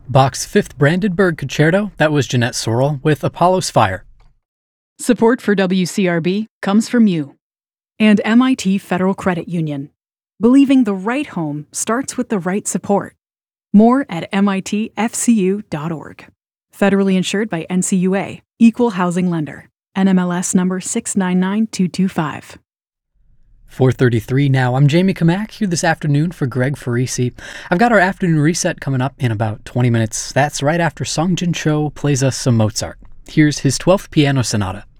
Bach's Fifth Brandenburg Concerto, that was Jeanette Sorrell with Apollo's Fire. Support for WCRB comes from you and MIT Federal Credit Union. Believing the right home starts with the right support. More at mitfcu.org. Federally insured by NCUA, Equal Housing Lender. NMLS number 699225. 4:33 now. I'm Jamie Kamak here this afternoon for Greg Farisi. I've got our afternoon reset coming up in about 20 minutes. That's right after Song Jin Cho plays us some Mozart. Here's his 12th Piano Sonata.